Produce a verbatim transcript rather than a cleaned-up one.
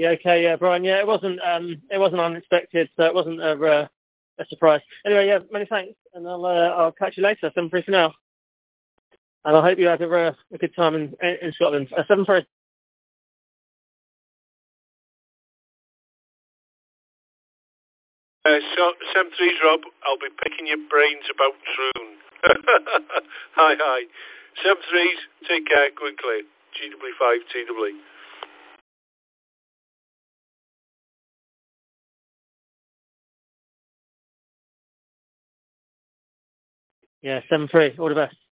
Yeah, okay, yeah, Brian. Yeah, it wasn't um, it wasn't unexpected, so it wasn't a, uh, a surprise. Anyway, yeah, many thanks, and I'll uh, I'll catch you later. Seven three for now, and I hope you have a, uh, a good time in in Scotland. Uh, seven three. Uh, so, Sam three's Rob, I'll be picking your brains about Troon. Hi, hi. Sam three's, take care, quickly. G W five, T W. Yeah, seven three. All the best.